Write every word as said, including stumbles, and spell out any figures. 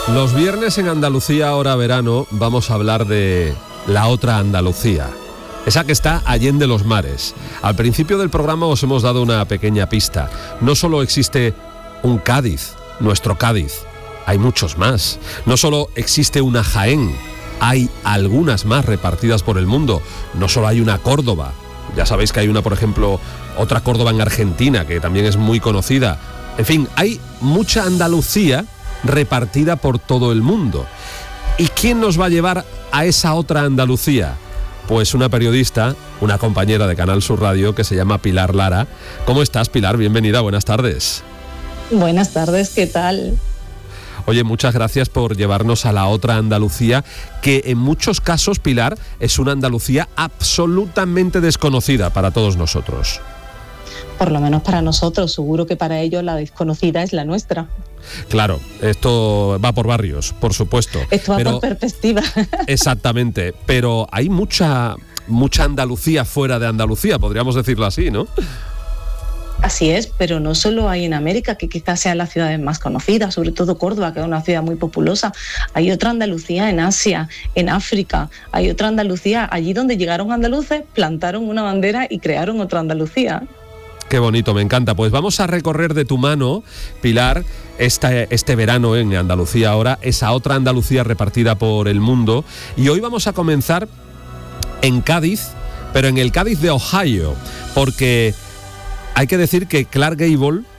Los viernes en Andalucía, hora verano, vamos a hablar de la otra Andalucía, esa que está allende los mares. Al principio del programa os hemos dado una pequeña pista. No solo existe un Cádiz, nuestro Cádiz, hay muchos más. No solo existe una Jaén, hay algunas más repartidas por el mundo. No solo hay una Córdoba, ya sabéis que hay una, por ejemplo, otra Córdoba en Argentina, que también es muy conocida. En fin, hay mucha Andalucía repartida por todo el mundo. ¿Y quién nos va a llevar a esa otra Andalucía? Pues una periodista, una compañera de Canal Sur Radio que se llama Pilar Lara. ¿Cómo estás, Pilar? Bienvenida, buenas tardes. Buenas tardes, ¿qué tal? Oye, muchas gracias por llevarnos a la otra Andalucía, que en muchos casos, Pilar, es una Andalucía absolutamente desconocida para todos nosotros. Por lo menos para nosotros, seguro que para ellos la desconocida es la nuestra. Claro, esto va por barrios, por supuesto. Esto va pero, por perspectiva. Exactamente, pero hay mucha, mucha Andalucía fuera de Andalucía, podríamos decirlo así, ¿no? Así es, pero no solo hay en América, que quizás sean las ciudades más conocidas, sobre todo Córdoba, que es una ciudad muy populosa. Hay otra Andalucía en Asia, en África. Hay otra Andalucía allí donde llegaron andaluces, plantaron una bandera y crearon otra Andalucía. Qué bonito, me encanta. Pues vamos a recorrer de tu mano, Pilar, este, este verano en Andalucía ahora, esa otra Andalucía repartida por el mundo. Y hoy vamos a comenzar en Cádiz, pero en el Cádiz de Ohio, porque hay que decir que Clark Gable